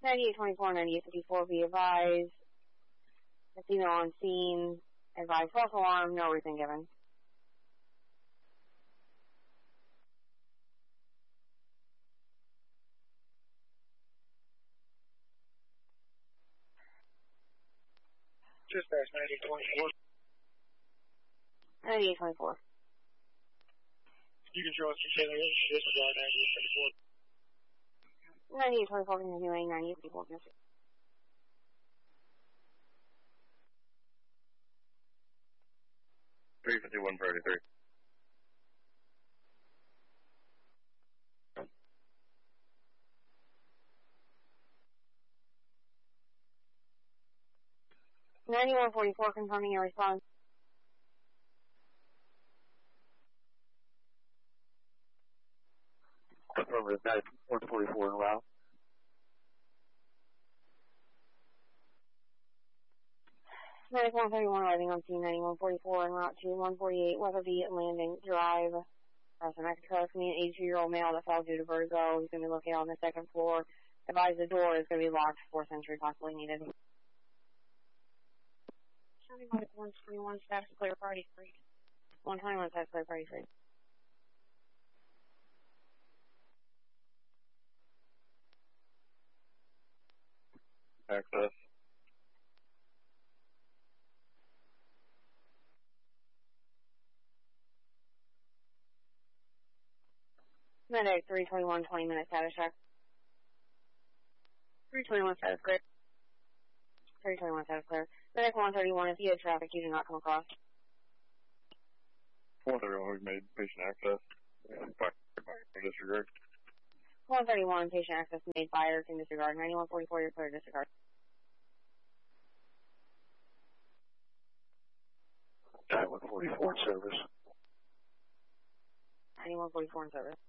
9824, 9854, be advised. Casino on scene. Advise false alarm, no reason given. Dispatch 9824. 9824. You can show us your Taylor disregard 9824. 9824, continuing 9824. 351 priority 3. $91.44, confirming your response. Affirmative 9144 and route. 9131 arriving on scene, 9144 en route to 148 Weatherby Landing Drive. Mexico, me an 82-year-old male that fell due to vertigo. He's going to be located on the second floor. Advise the door is going to be locked, 4th entry possibly needed. 121 status clear, party free. 121 status clear, party free. Access. Medic 321, 20-minute status check. 321 status clear. 321 status clear. Medic 131, if you had traffic you do not come across. 131, we've made patient access. Fire disregard. 131, patient access made, fire can disregard. 9144, you're clear to disregard. 9144 in service. 9144 in service.